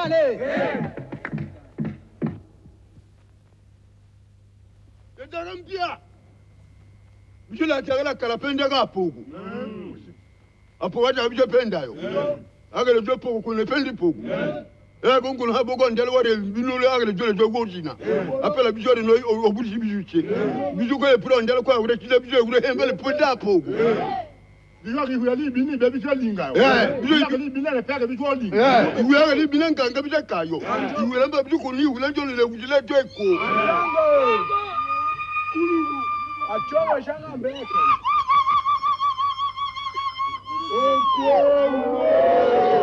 Yale. Ndarampia. Bijula chagala kalapenda gapugu. Apo wacha bijo pendayo. Agale jo pogu kune pendi pogu. Gongo na bogo ndele wale binule agale jole jogo jina. Apela bijo no obuji bijuche. Bijo ko e pro ndele ko agure chile bijo agure hembele penda pogu. Bijo ki huyali bini be bijo linga. Bijo ki bini le pega bijo linga. Huyali bini nganga bijo kayo. Huyala bijo ko ni huyala jole le ujile jo eko. Achoma shanga mbele. Oh,